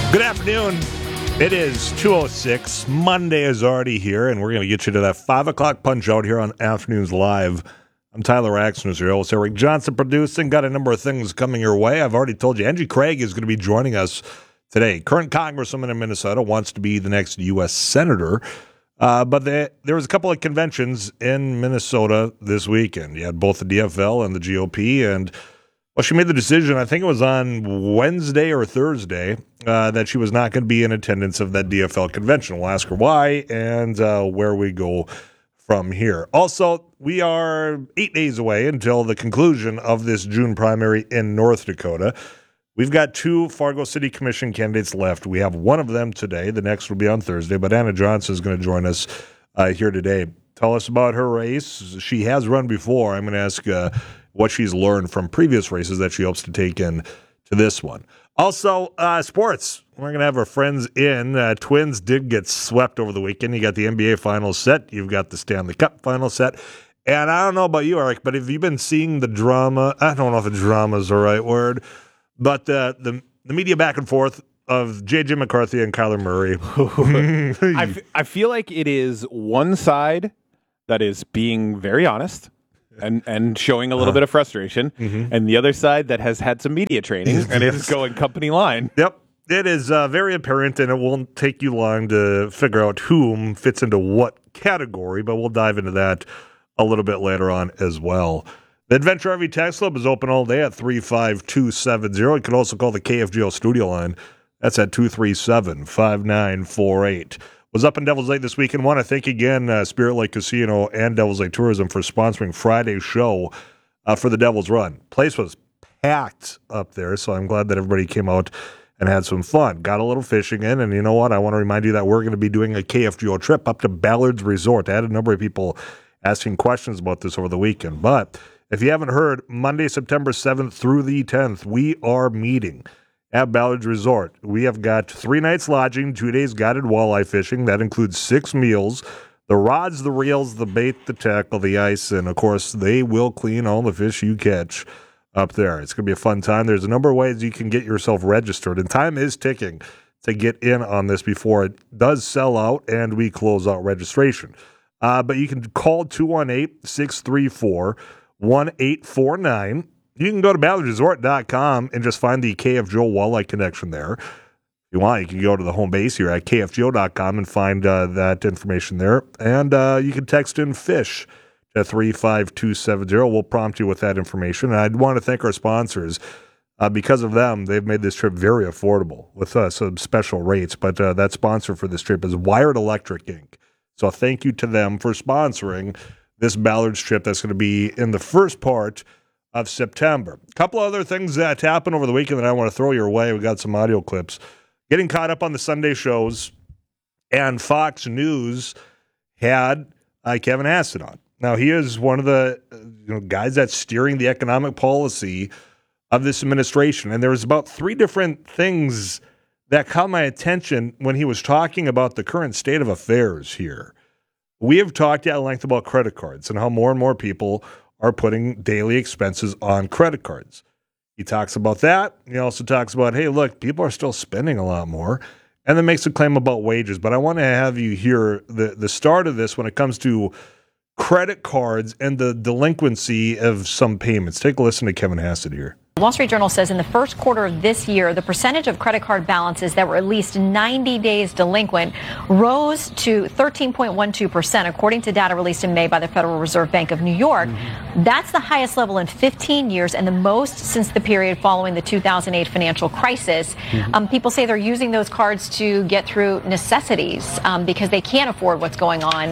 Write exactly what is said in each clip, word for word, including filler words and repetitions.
Good afternoon. It is two oh six. Monday is already here, and we're going to get you to that five o'clock punch out here on Afternoons Live. I'm Tyler Axton, as your host. Eric Johnson producing. Got a number of things coming your way. I've already told you, Angie Craig is going to be joining us today. Current congresswoman in Minnesota, wants to be the next U S senator. Uh, but they, there was a couple of conventions in Minnesota this weekend. You had both the D F L and the G O P, and well, she made the decision, I think it was on Wednesday or Thursday, uh, that she was not going to be in attendance of that D F L convention. We'll ask her why and uh, where we go from here. Also, we are eight days away until the conclusion of this June primary in North Dakota. We've got two Fargo City Commission candidates left. We have one of them today. The next will be on Thursday, but Anna Johnson is going to join us uh, here today. Tell us about her race. She has run before. I'm going to ask uh, what she's learned from previous races that she hopes to take in to this one. Also, uh, sports. We're going to have our friends in. Uh, Twins did get swept over the weekend. You got the N B A Finals set. You've got the Stanley Cup Final set. And I don't know about you, Eric, but have you been seeing the drama? I don't know if the drama is the right word, but uh, the the media back and forth of J J McCarthy and Kyler Murray. I, f- I feel like it is one side that is being very honest and, and showing a little uh, bit of frustration, mm-hmm. and the other side that has had some media training and is going company line. Yep. It is uh, very apparent, and it won't take you long to figure out whom fits into what category, but we'll dive into that a little bit later on as well. The Adventure R V Text Club is open all day at three five two seven zero. You can also call the K F G O studio line. That's at two three seven, five nine four eight. Was up in Devil's Lake this weekend. Want to thank again uh, Spirit Lake Casino and Devil's Lake Tourism for sponsoring Friday's show uh, for the Devil's Run. Place was packed up there, so I'm glad that everybody came out and had some fun. Got a little fishing in, and you know what? I want to remind you that we're going to be doing a K F G O trip up to Ballard's Resort. I had a number of people asking questions about this over the weekend, but if you haven't heard, Monday, September seventh through the tenth, we are meeting at Ballard's Resort. We have got three nights lodging, two days guided walleye fishing. That includes six meals, the rods, the reels, the bait, the tackle, the ice, and, of course, they will clean all the fish you catch up there. It's going to be a fun time. There's a number of ways you can get yourself registered, and time is ticking to get in on this before it does sell out and we close out registration. Uh, but you can call two one eight, six three four, one eight four nine. You can go to ballard resort dot com and just find the K F G O Walleye Connection there. If you want, you can go to the home base here at K F G O dot com and find uh, that information there. And uh, you can text in FISH at three five two seven zero. We'll prompt you with that information. And I'd want to thank our sponsors. Uh, because of them, they've made this trip very affordable with uh, some special rates. But uh, that sponsor for this trip is Wired Electric, Incorporated. So thank you to them for sponsoring this Ballard's trip that's going to be in the first part of September. A couple other things that happened over the weekend that I want to throw your way. We got some audio clips. Getting caught up on the Sunday shows, and Fox News had uh, Kevin Hassett on. Now, he is one of the uh, you know, guys that's steering the economic policy of this administration, and there was about three different things that caught my attention when he was talking about the current state of affairs here. We have talked at length about credit cards and how more and more people are putting daily expenses on credit cards. He talks about that. He also talks about, hey, look, people are still spending a lot more, and then makes a claim about wages. But I want to have you hear the, the start of this when it comes to credit cards and the delinquency of some payments. Take a listen to Kevin Hassett here. The Wall Street Journal says in the first quarter of this year, the percentage of credit card balances that were at least ninety days delinquent rose to thirteen point one two percent, according to data released in May by the Federal Reserve Bank of New York. Mm-hmm. That's the highest level in fifteen years and the most since the period following the two thousand eight financial crisis. Mm-hmm. Um, people say they're using those cards to get through necessities um, because they can't afford what's going on.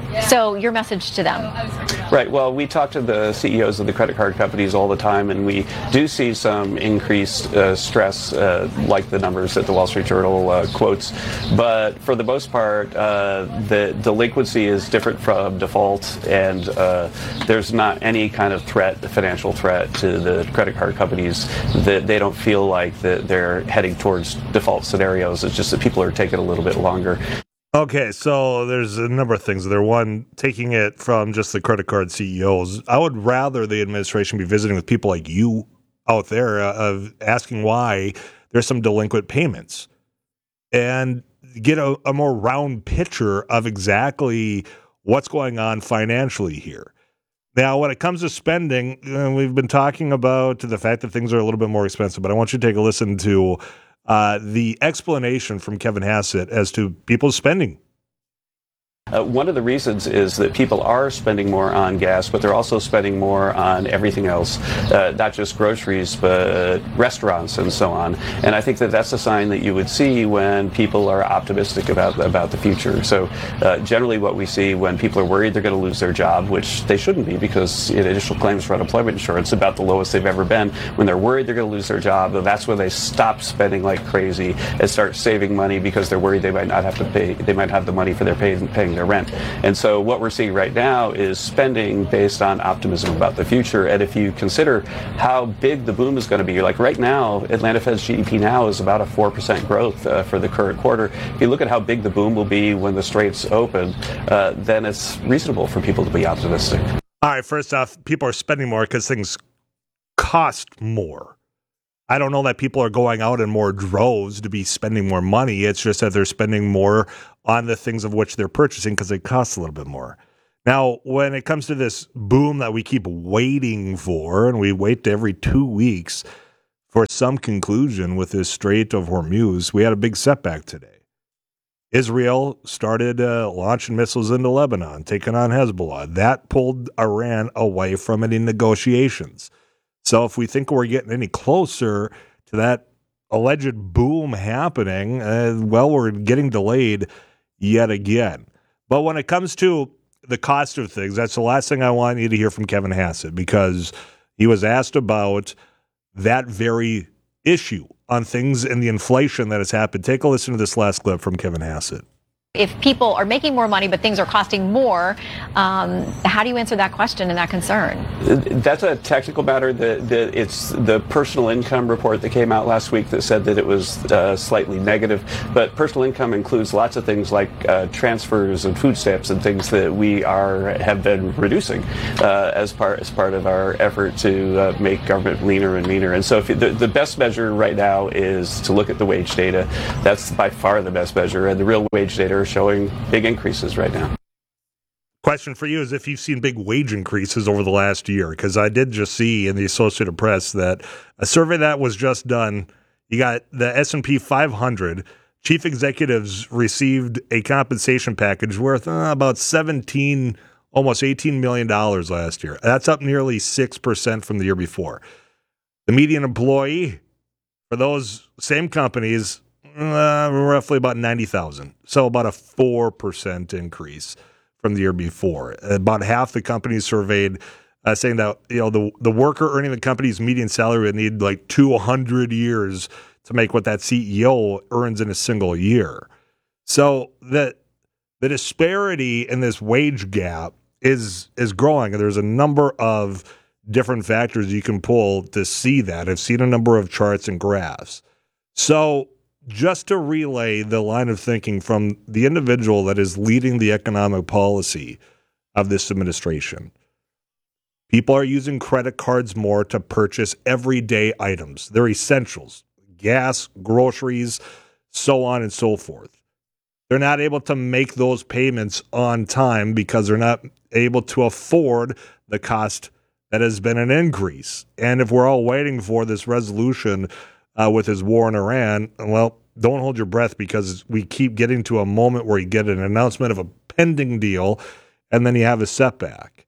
So your message to them? Right. Well, we talk to the C E Os of the credit card companies all the time, and we do see some increased uh, stress, uh, like the numbers that the Wall Street Journal uh, quotes. But for the most part, uh, the delinquency is different from default, and uh, there's not any kind of threat, financial threat to the credit card companies. That they don't feel like that they're heading towards default scenarios. It's just that people are taking a little bit longer. Okay, so there's a number of things there. One, taking it from just the credit card C E Os, I would rather the administration be visiting with people like you out there uh, of asking why there's some delinquent payments. and get a, a more round picture of exactly what's going on financially here. Now, when it comes to spending, uh, we've been talking about the fact that things are a little bit more expensive, but I want you to take a listen to uh, the explanation from Kevin Hassett as to people's spending. Uh, one of the reasons is that people are spending more on gas, but they're also spending more on everything else, uh, not just groceries, but restaurants and so on. And I think that that's a sign that you would see when people are optimistic about about the future. So uh, generally what we see when people are worried they're going to lose their job, which they shouldn't be because initial claims for unemployment insurance about the lowest they've ever been. When they're worried they're going to lose their job, that's when they stop spending like crazy and start saving money because they're worried they might not have to pay, they might have the money for their pay, paying their rent. And so what we're seeing right now is spending based on optimism about the future. And if you consider how big the boom is going to be, like right now, Atlanta Fed's G D P now is about a four percent growth uh, for the current quarter. If you look at how big the boom will be when the straits open, uh, then it's reasonable for people to be optimistic. All right, first off, people are spending more because things cost more. I don't know that people are going out in more droves to be spending more money. It's just that they're spending more on the things of which they're purchasing because it costs a little bit more. Now, when it comes to this boom that we keep waiting for, and we wait every two weeks for some conclusion with this Strait of Hormuz, we had a big setback today. Israel started uh, launching missiles into Lebanon, taking on Hezbollah. That pulled Iran away from any negotiations. So if we think we're getting any closer to that alleged boom happening, uh, well, we're getting delayed yet again. But when it comes to the cost of things, that's the last thing I want you to hear from Kevin Hassett, because he was asked about that very issue on things and the inflation that has happened. Take a listen to this last clip from Kevin Hassett. If people are making more money but things are costing more, um, how do you answer that question and that concern? That's a technical matter. The, the, it's the personal income report that came out last week that said that it was uh, slightly negative. But personal income includes lots of things like uh, transfers and food stamps and things that we are have been reducing uh, as part as part of our effort to uh, make government leaner and meaner. And so if you, the, the best measure right now is to look at the wage data. That's by far the best measure, and the real wage data are showing big increases right now. Question for you is if you've seen big wage increases over the last year, because I did just see in the Associated Press that a survey that was just done, you got the S and P five hundred chief executives received a compensation package worth uh, about seventeen, almost eighteen million dollars last year. That's up nearly six percent from the year before. The median employee for those same companies, Uh, roughly about ninety thousand. So about a four percent increase from the year before. About half the companies surveyed uh, saying that, you know, the, the worker earning the company's median salary would need like two hundred years to make what that C E O earns in a single year. So the, the disparity in this wage gap is, is growing. There's a number of different factors you can pull to see that. I've seen a number of charts and graphs. So just to relay the line of thinking from the individual that is leading the economic policy of this administration. People are using credit cards more to purchase everyday items. They're essentials, gas, groceries, so on and so forth. They're not able to make those payments on time because they're not able to afford the cost that has been an increase. And if we're all waiting for this resolution Uh, with his war in Iran, well, don't hold your breath, because we keep getting to a moment where you get an announcement of a pending deal and then you have a setback.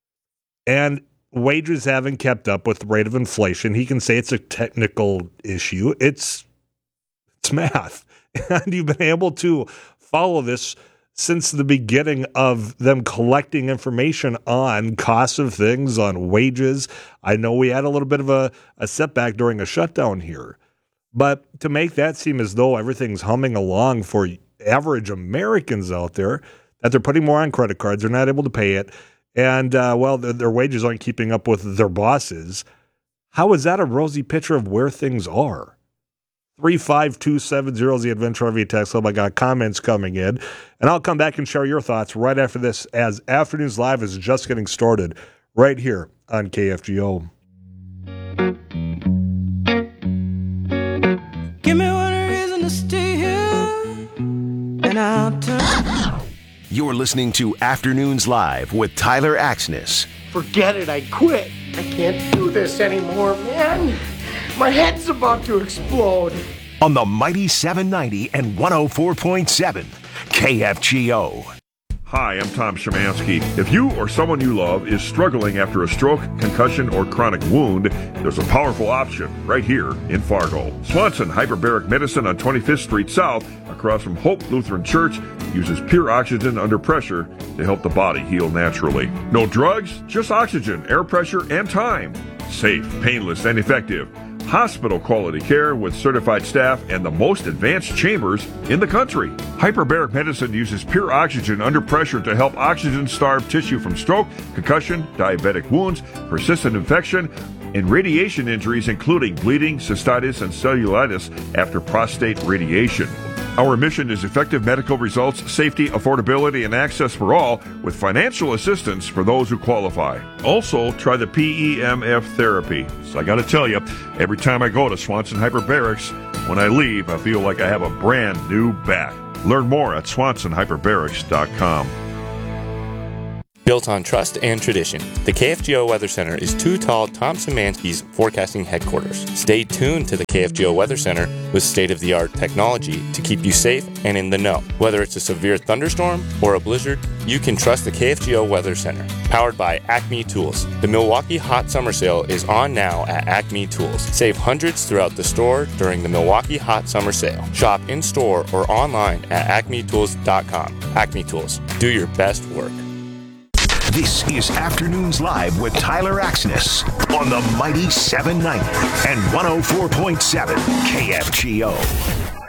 And wages haven't kept up with the rate of inflation. He can say it's a technical issue. It's it's math. And you've been able to follow this since the beginning of them collecting information on costs of things, on wages. I know we had a little bit of a, a setback during a shutdown here. But to make that seem as though everything's humming along for average Americans out there, that they're putting more on credit cards, they're not able to pay it, and, uh, well, their, their wages aren't keeping up with their bosses, how is that a rosy picture of where things are? three five two seven zero is the Adventure R V text club. I got comments coming in, and I'll come back and share your thoughts right after this, as Afternoons Live is just getting started right here on K F G O. Give me one reason to stay here. and I'll turn. You're listening to Afternoons Live with Tyler Axness. Forget it, I quit. I can't do this anymore, man. My head's about to explode. On the Mighty seven ninety and one oh four point seven K F G O. Hi, I'm Tom Szymanski. If you or someone you love is struggling after a stroke, concussion, or chronic wound, there's a powerful option right here in Fargo. Swanson Hyperbaric Medicine on twenty-fifth Street South, across from Hope Lutheran Church, uses pure oxygen under pressure to help the body heal naturally. No drugs, just oxygen, air pressure, and time. Safe, painless, and effective. Hospital quality care with certified staff and the most advanced chambers in the country. Hyperbaric Medicine uses pure oxygen under pressure to help oxygen-starved tissue from stroke, concussion, diabetic wounds, persistent infection, and radiation injuries including bleeding, cystitis, and cellulitis after prostate radiation. Our mission is effective medical results, safety, affordability, and access for all with financial assistance for those who qualify. Also, try the P E M F therapy. So I got to tell you, every time I go to Swanson Hyperbarics, when I leave, I feel like I have a brand new back. Learn more at swanson hyperbarics dot com. Built on trust and tradition, the K F G O Weather Center is too tall Tom Szymanski's forecasting headquarters. Stay tuned to the K F G O Weather Center with state-of-the-art technology to keep you safe and in the know. Whether it's a severe thunderstorm or a blizzard, you can trust the K F G O Weather Center. Powered by Acme Tools. The Milwaukee Hot Summer Sale is on now at Acme Tools. Save hundreds throughout the store during the Milwaukee Hot Summer Sale. Shop in-store or online at acme tools dot com. Acme Tools. Do your best work. This is Afternoons Live with Tyler Axness on the Mighty seven ninety and one oh four point seven K F G O.